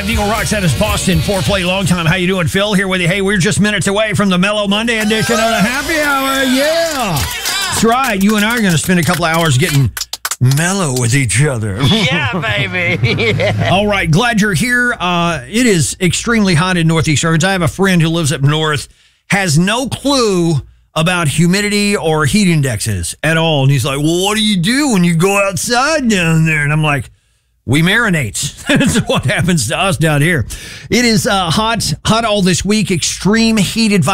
Eagle Rocks out of Boston, foreplay long time. How you doing, Phil? Here with you. Hey, we're just minutes away from the Mellow Monday edition of the Happy Hour. Yeah. That's right. You and I are going to spend a couple of hours getting mellow with each other. Yeah, baby. Yeah. All right. Glad you're here. It is extremely hot in Northeast Arkansas. I have a friend who lives up north, has no clue about humidity or heat indexes at all. And he's like, well, what do you do when you go outside down there? And I'm like, we marinate. That's what happens to us down here. It is hot all this week. Extreme heat advisory.